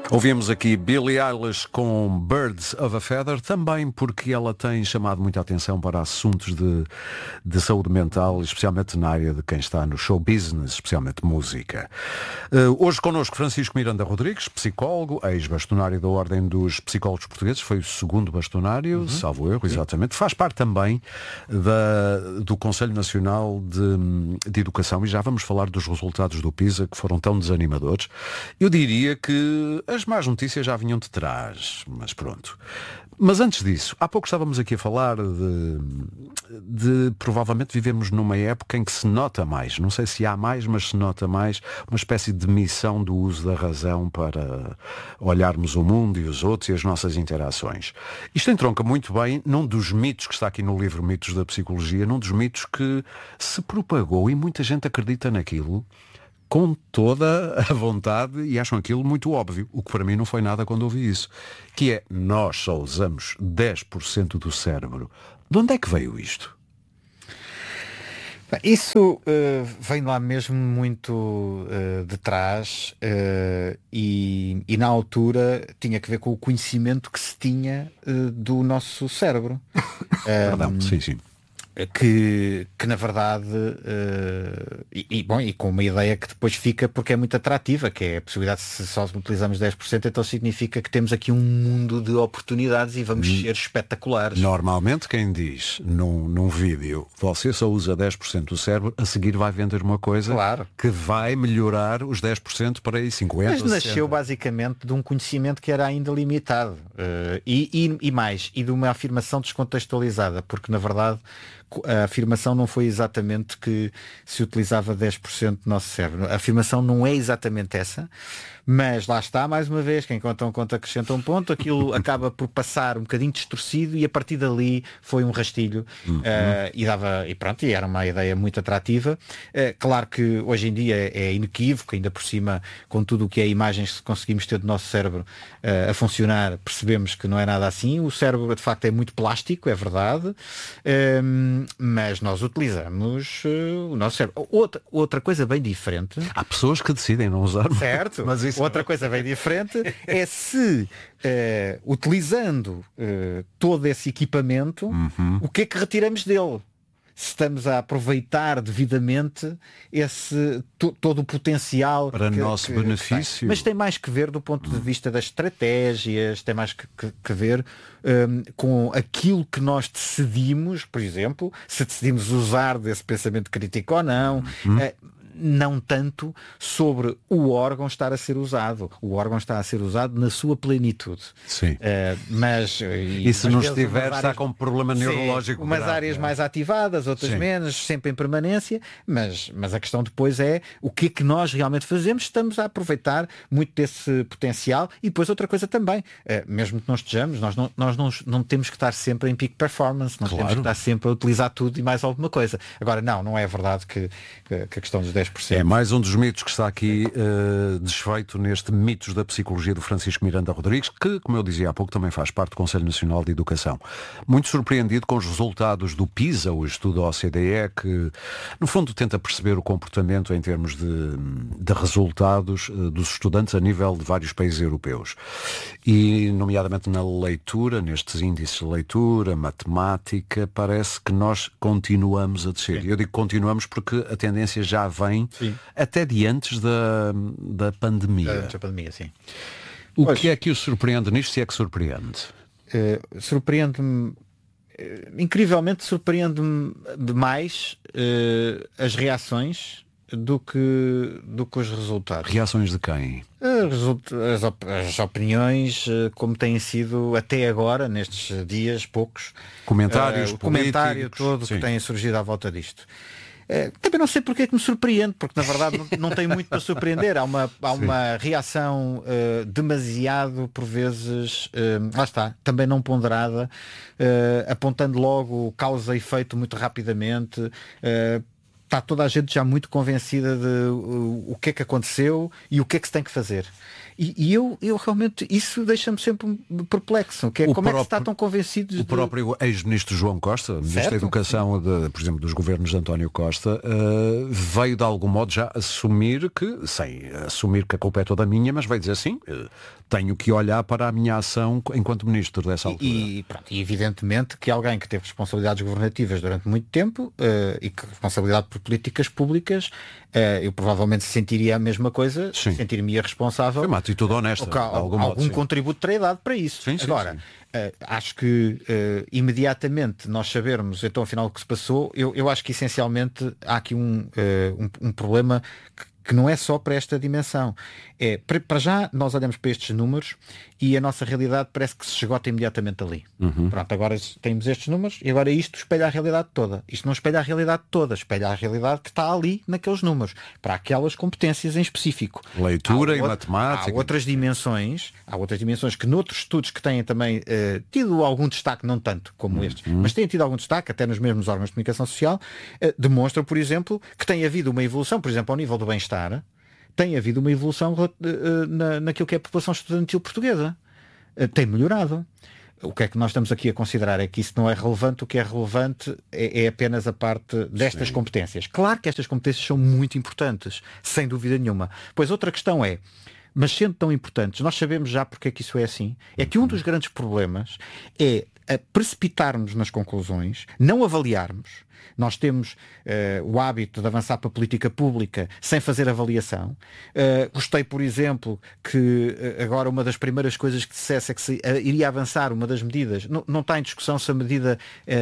Ouvimos aqui Billie Eilish com Birds of a Feather, também porque ela tem chamado muita atenção para assuntos de saúde mental, especialmente na área de quem está no show business, especialmente música. Hoje connosco Francisco Miranda Rodrigues, psicólogo, ex-bastonário da Ordem dos Psicólogos Portugueses, foi o segundo bastonário, salvo erro, exatamente. Faz parte também do Conselho Nacional de Educação e já vamos falar dos resultados do PISA que foram tão desanimadores. Eu diria que as más notícias já vinham de trás, mas pronto. Mas antes disso, há pouco estávamos aqui a falar de provavelmente vivemos numa época em que se nota mais, não sei se há mais, mas se nota mais uma espécie de missão do uso da razão para olharmos o mundo e os outros e as nossas interações. Isto entronca muito bem num dos mitos que está aqui no livro Mitos da Psicologia, num dos mitos que se propagou e muita gente acredita naquilo com toda a vontade e acham aquilo muito óbvio, o que para mim não foi nada quando ouvi isso, que é, nós só usamos 10% do cérebro. De onde é que veio isto? Isso vem lá mesmo muito de trás e na altura tinha que ver com o conhecimento que se tinha do nosso cérebro. Perdão, sim. Que na verdade e com uma ideia que depois fica porque é muito atrativa, que é a possibilidade, se só utilizamos 10%, então significa que temos aqui um mundo de oportunidades e vamos ser espetaculares. Normalmente quem diz num vídeo você só usa 10% do cérebro, a seguir vai vender uma coisa que vai melhorar os 10% para aí 50%. Mas nasceu basicamente de um conhecimento que era ainda limitado e de uma afirmação descontextualizada, porque na verdade a afirmação não foi exatamente que se utilizava 10% do nosso cérebro. A afirmação não é exatamente essa, mas lá está, mais uma vez, quem conta um conto acrescenta um ponto, aquilo acaba por passar um bocadinho distorcido e a partir dali foi um rastilho e era uma ideia muito atrativa. Claro que hoje em dia é inequívoco, ainda por cima, com tudo o que é imagens que conseguimos ter do nosso cérebro a funcionar, percebemos que não é nada assim. O cérebro de facto é muito plástico, é verdade, mas nós utilizamos o nosso cérebro. Outra coisa bem diferente. Há pessoas que decidem não usar. Certo, mas outra coisa bem diferente é se utilizando todo esse equipamento, o que é que retiramos dele? Se estamos a aproveitar devidamente todo o potencial para nosso benefício. Mas tem mais que ver do ponto de vista das estratégias, tem mais que ver com aquilo que nós decidimos, por exemplo, se decidimos usar desse pensamento crítico ou não. Não tanto sobre o órgão estar a ser usado. O órgão está a ser usado na sua plenitude. Sim. E se não estiver, está com um problema neurológico. Umas grave, áreas mais ativadas, outras menos, sempre em permanência, mas a questão depois é o que é que nós realmente fazemos. Estamos a aproveitar muito desse potencial. E depois outra coisa também, mesmo que não estejamos, nós não temos que estar sempre em peak performance, nós temos que estar sempre a utilizar tudo e mais alguma coisa. Agora, não é verdade que a questão dos 10%. É mais um dos mitos que está aqui desfeito neste Mitos da Psicologia do Francisco Miranda Rodrigues, que, como eu dizia há pouco, também faz parte do Conselho Nacional de Educação. Muito surpreendido com os resultados do PISA, o estudo da OCDE, que no fundo tenta perceber o comportamento em termos de resultados dos estudantes a nível de vários países europeus. E, nomeadamente na leitura, nestes índices de leitura, matemática, parece que nós continuamos a descer. Eu digo continuamos porque a tendência já vem até de antes da pandemia. Antes da pandemia, sim. O que é que o surpreende nisto, se é que surpreende? Surpreende-me, incrivelmente surpreende-me demais as reações do que os resultados. Reações de quem? As opiniões, como têm sido até agora, nestes dias poucos. Comentários, o comentário todo que tem surgido à volta disto. Também não sei porque é que me surpreende, porque na verdade não tem muito para surpreender. Há uma reação demasiado, por vezes, lá está, também não ponderada, apontando logo causa e efeito muito rapidamente. está toda a gente já muito convencida de o que é que aconteceu e o que é que se tem que fazer. E eu realmente, isso deixa-me sempre perplexo, que é como é que se está tão convencido o próprio ex-ministro João Costa, ministro Certo. da Educação, por exemplo, dos governos de António Costa, veio de algum modo já assumir que, sem assumir que a culpa é toda minha, mas veio dizer assim, tenho que olhar para a minha ação enquanto ministro dessa altura. E evidentemente que alguém que teve responsabilidades governativas durante muito tempo e que responsabilidade por políticas públicas, eu provavelmente sentiria a mesma coisa, Sim. sentir-me responsável. Foi uma atitude honesta. De algum contributo terei dado para isso. Sim, Agora, acho que imediatamente nós sabermos então afinal o que se passou, eu acho que essencialmente há aqui um problema que não é só para esta dimensão. Para já nós olhamos para estes números e a nossa realidade parece que se esgota imediatamente ali. Pronto, agora temos estes números e agora isto espelha a realidade toda. Isto não espelha a realidade toda, espelha a realidade que está ali naqueles números, para aquelas competências em específico. Leitura e matemática. Há outras dimensões que noutros estudos que têm também tido algum destaque, não tanto como estes, mas têm tido algum destaque, até nos mesmos órgãos de comunicação social, demonstram, por exemplo, que tem havido uma evolução, por exemplo, ao nível do bem-estar, tem havido uma evolução naquilo que é a população estudantil portuguesa. Tem melhorado. O que é que nós estamos aqui a considerar é que isso não é relevante. O que é relevante é apenas a parte destas competências. Claro que estas competências são muito importantes, sem dúvida nenhuma. Pois outra questão é, mas sendo tão importantes, nós sabemos já porque é que isso é assim. É que um dos grandes problemas é precipitarmos nas conclusões, não avaliarmos. Nós temos o hábito de avançar para a política pública sem fazer avaliação. Gostei, por exemplo, que agora uma das primeiras coisas que dissesse é que se iria avançar uma das medidas. Não está em discussão se a medida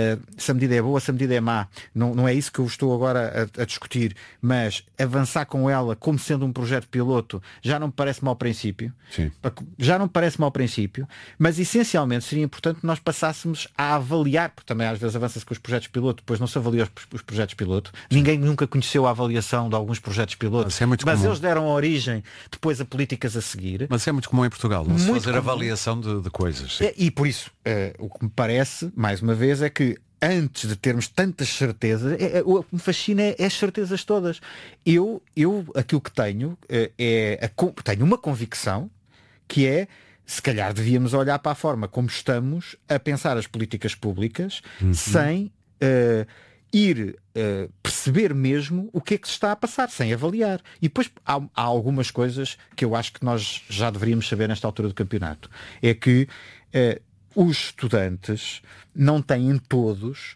é boa, se a medida é má. Não é isso que eu estou agora a discutir. Mas avançar com ela como sendo um projeto piloto já não me parece mau princípio. Sim. Já não me parece mau princípio. Mas essencialmente seria importante que nós passássemos a avaliar, porque também às vezes avança-se com os projetos piloto, depois não se avalia os projetos piloto. Ninguém nunca conheceu a avaliação de alguns projetos piloto, mas eles deram origem depois a políticas a seguir. Mas é muito comum em Portugal, não se fazer avaliação de coisas. E por isso, o que me parece, mais uma vez, é que antes de termos tantas certezas, o que me fascina é as certezas todas. Eu aquilo que tenho tenho uma convicção que é, se calhar devíamos olhar para a forma como estamos a pensar as políticas públicas sem ir perceber mesmo o que é que se está a passar, sem avaliar. E depois há algumas coisas que eu acho que nós já deveríamos saber nesta altura do campeonato. É que os estudantes não têm todos,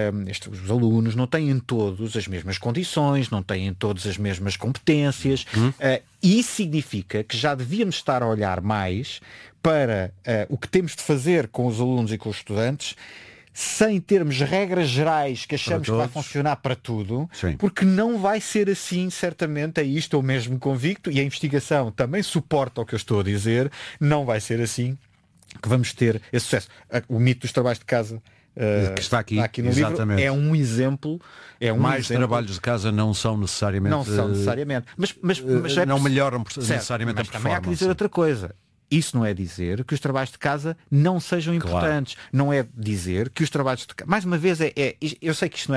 os alunos não têm todos as mesmas condições, não têm todas as mesmas competências. E isso significa que já devíamos estar a olhar mais para o que temos de fazer com os alunos e com os estudantes, sem termos regras gerais que achamos que vai funcionar para tudo. Sim. Porque não vai ser assim, certamente, isto estou mesmo convicto, e a investigação também suporta o que eu estou a dizer, não vai ser assim que vamos ter esse sucesso. O mito dos trabalhos de casa que está aqui no exatamente. Livro é um exemplo. Mais trabalhos de casa não são necessariamente. Mas não melhoram necessariamente a performance. Também há que dizer outra coisa. Isso não é dizer que os trabalhos de casa não sejam importantes. Claro. Não é dizer que os trabalhos de casa... Mais uma vez, eu sei que isto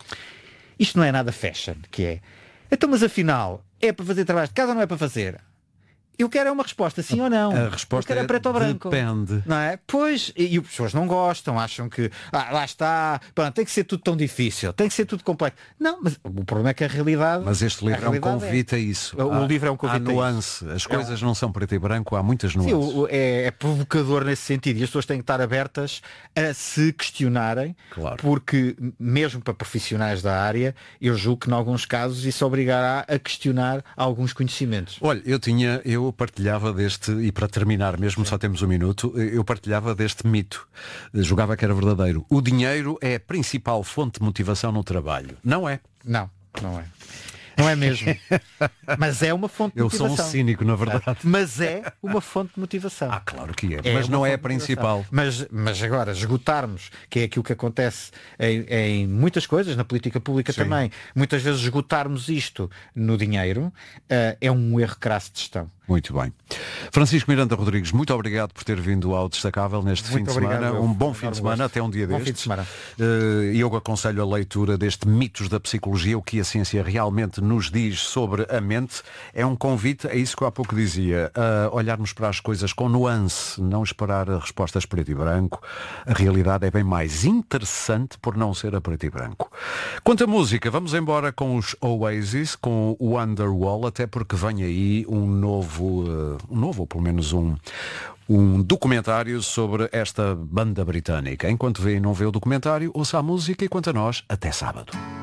não é nada fashion, que é. Então, mas afinal, é para fazer trabalhos de casa ou não é para fazer? Eu quero uma resposta, sim ou não. A resposta é preto ou branco. Depende. Não é? Pois, e as pessoas não gostam, acham que lá está, pronto, tem que ser tudo tão difícil, tem que ser tudo complexo. Não, mas o problema é que a realidade... Mas este livro é um convite a isso. O livro é um convite a nuance. As coisas não são preto e branco, há muitas nuances. Sim, é provocador nesse sentido, e as pessoas têm que estar abertas a se questionarem, claro. Porque mesmo para profissionais da área, eu julgo que em alguns casos isso obrigará a questionar alguns conhecimentos. Olha, eu partilhava deste, e para terminar mesmo, só temos um minuto, eu partilhava deste mito, julgava que era verdadeiro. O dinheiro é a principal fonte de motivação no trabalho. Não é? Não é. Não é mesmo. Mas é uma fonte de motivação. Eu sou um cínico, na verdade. Mas é uma fonte de motivação. Claro que é. Mas não é a principal. Mas agora, esgotarmos, que é aquilo que acontece em muitas coisas, na política pública também, muitas vezes esgotarmos isto no dinheiro, é um erro crasso de gestão. Muito bem. Francisco Miranda Rodrigues, muito obrigado por ter vindo ao Destacável neste fim de semana. Um bom fim de semana, até um dia destes. Bom fim de semana. E eu aconselho a leitura deste Mitos da Psicologia, o que a ciência realmente nos diz sobre a mente. É um convite, é isso que eu há pouco dizia, a olharmos para as coisas com nuance, não esperar respostas preto e branco. A realidade é bem mais interessante por não ser a preto e branco. Quanto à música, vamos embora com os Oasis, com o Wonderwall, até porque vem aí um novo, ou pelo menos um documentário sobre esta banda britânica. Enquanto vê e não vê o documentário, ouça a música e quanto a nós, até sábado.